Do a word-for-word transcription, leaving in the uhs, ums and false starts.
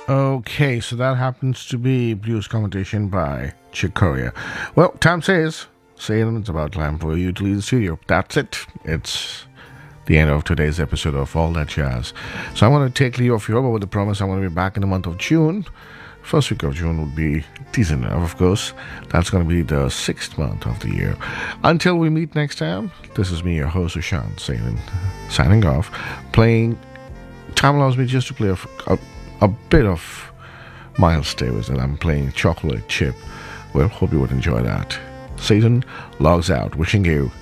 Okay, so that happens to be Blues Commentation by Chick Corea. Well, time says, saying it's about time for you to leave the studio. That's it. It's the end of today's episode of All That Jazz. So I'm going to take leave of you over with the promise I'm going to be back in the month of June. First week of June would be decent enough, of course. That's going to be the sixth month of the year. Until we meet next time, this is me, your host, Ushan, saying, signing off, playing. Time allows me just to play a, a, a bit of Miles Davis, and I'm playing Chocolate Chip. Well, hope you would enjoy that. Satan logs out, wishing you